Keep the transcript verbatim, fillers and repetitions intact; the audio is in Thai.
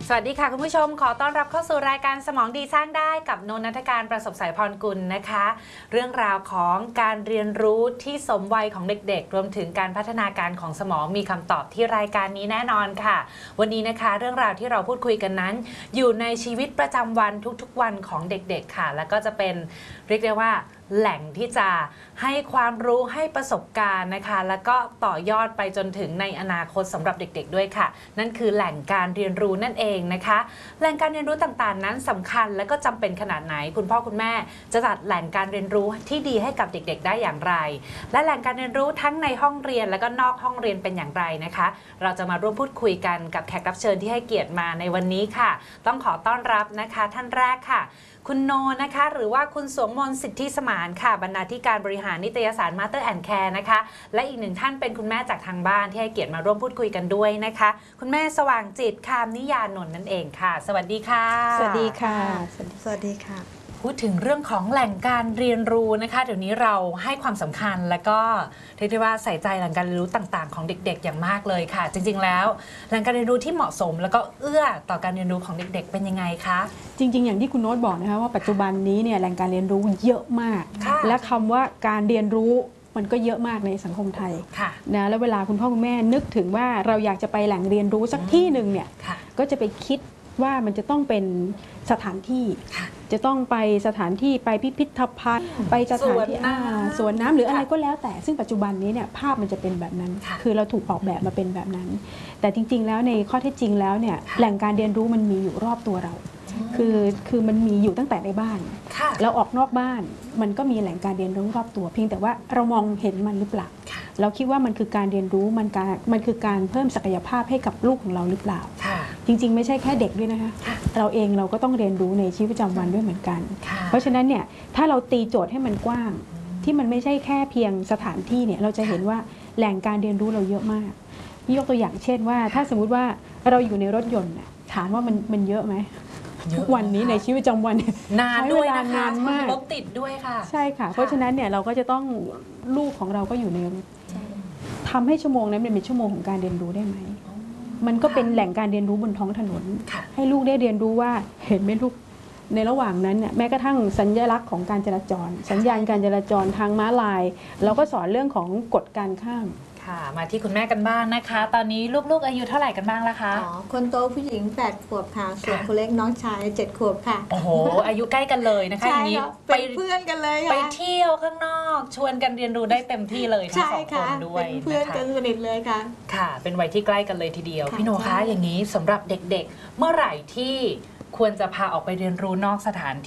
สวัสดีค่ะคุณผู้ชมขอต้อนรับเข้าสู่รายการสมองดีสร้างได้กับนนนัฐการประสบสายพรกุลนะคะเรื่องราวของการเรียนรู้ที่สมวัยของเด็กๆรวมถึงการพัฒนาการของสมองมีคำตอบที่รายการนี้แน่นอนค่ะวันนี้นะคะเรื่องราวที่เราพูดคุยกันนั้นอยู่ในชีวิตประจำวันทุกๆวันของเด็กๆค่ะแล้วก็จะเป็นเรียกได้ว่าแหล่งที่จะให้ความรู้ให้ประสบการณ์นะคะแล้วก็ต่อยอดไปจนถึงในอนาคตสำหรับเด็กๆด้วยค่ะนั่นคือแหล่งการเรียนรู้นั่นเองนะคะแหล่งการเรียนรู้ต่างๆนั้นสำคัญและก็จำเป็นขนาดไหนคุณพ่อคุณแม่จะจัดแหล่งการเรียนรู้ที่ดีให้กับเด็กๆได้อย่างไรและแหล่งการเรียนรู้ทั้งในห้องเรียนและก็นอกห้องเรียนเป็นอย่างไรนะคะเราจะมาร่วมพูดคุยกันกับแขกรับเชิญที่ให้เกียรติมาในวันนี้ค่ะต้องขอต้อนรับนะคะท่านแรกค่ะคุณโนนะคะหรือว่าคุณสวงมนต์สิทธิสมานค่ะบรรณาธิการบริหารนิตยสาร Mother and Care นะคะและอีกหนึ่งท่านเป็นคุณแม่จากทางบ้านที่ให้เกียรติมาร่วมพูดคุยกันด้วยนะคะคุณแม่สว่างจิตคามนิยานนท์นั่นเองค่ะสวัสดีค่ะสวัสดีค่ะสวัสดีค่ะพูดถึงเรื่องของแหล่งการเรียนรู้นะคะเดี๋ยวนี้เราให้ความสำคัญและก็เรียกได้ว่าใส่ใจแหล่งการเรียนรู้ต่างๆของเด็กๆอย่างมากเลยค่ะจริงๆแล้วแหล่งการเรียนรู้ที่เหมาะสมแล้วก็เอื้อต่อการเรียนรู้ของเด็กๆเป็นยังไงคะจริงๆอย่างที่คุณโน้ตบอกนะคะว่าปัจจุบันนี้เนี่ยแหล่งการเรียนรู้เยอะมากและคำว่าการเรียนรู้มันก็เยอะมากในสังคมไทยนะแล้วเวลาคุณพ่อคุณแม่นึกถึงว่าเราอยากจะไปแหล่งเรียนรู้สักที่หนึ่งเนี่ยก็จะไปคิดว่ามันจะต้องเป็นสถานที่จะต้องไปสถานที่ไปพิพิธภัณฑ์ไปสถานที่สวนน้ำหรืออะไรก็แล้วแต่ซึ่งปัจจุบันนี้เนี่ยภาพมันจะเป็นแบบนั้นคือเราถูกออกแบบมาเป็นแบบนั้นแต่จริงๆแล้วในข้อเท็จจริงแล้วเนี่ยแหล่งการเรียนรู้มันมีอยู่รอบตัวเราคือคือมันมีอยู่ตั้งแต่ในบ้านเราออกนอกบ้านมันก็มีแหล่งการเรียนรู้รอบตัวเพียงแต่ว่าเรามองเห็นมันหรือเปล่าเราคิดว่ามันคือการเรียนรู้มันการมันคือการเพิ่มศักยภาพให้กับลูกของเราหรือเปล่าจริงๆไม่ใช่แค่เด็กด้วยนะคะเราเองเราก็ต้องเรียนรู้ในชีวิตประจำวันด้วยเหมือนกันเพราะฉะนั้นเนี่ยถ้าเราตีโจทย์ให้มันกว้างที่มันไม่ใช่แค่เพียงสถานที่เนี่ยเราจะเห็นว่าแหล่งการเรียนรู้เราเยอะมากยกตัวอย่างเช่นว่าถ้าสมมุติว่าเราอยู่ในรถยนต์ถามว่ามันมันเยอะไหมทุกวันนี้ในชีวิตประจำวันนานด้วยนะคะนานมากรถติดด้วยค่ะใช่ค่ะเพราะฉะนั้นเนี่ยเราก็จะต้องลูกของเราก็อยู่ในทำให้ชั่วโมงนั้นเป็นชั่วโมงของการเรียนรู้ได้ไหมมันก็เป็นแหล่งการเรียนรู้บนท้องถนนให้ลูกได้เรียนรู้ว่าเห็นไหมลูกในระหว่างนั้นเนี่ยแม้กระทั่งสัญลักษณ์ของการจราจรสัญญาณการจราจรทางม้าลายเราก็สอนเรื่องของกฎการข้ามค่ะมาที่คุณแม่กันบ้างนะคะตอนนี้ลูกๆอายุเท่าไหร่กันบ้างล่ะคะอ๋อคนโตผู้หญิงแปดขวบค่ะส่วนคนเล็กน้องชายเจ็ดขวบค่ะโอ้โหอายุใกล้กันเลยนะคะอย่างนี้ไปเพื่อนกันเลยค่ะไปเที่ยวข้างนอกชวนกันเรียนรู้ได้เต็มที่เลยทั้งสองคนด้วยเป็นเพื่อนกันสนิทเลยค่ะค่ะเป็นวัยที่ใกล้กันเลยทีเดียวพี่โนคะอย่างนี้สำหรับเด็กๆเมื่อไหร่ที่ควรจะพาออกไปเรียนรู้นอกสถาน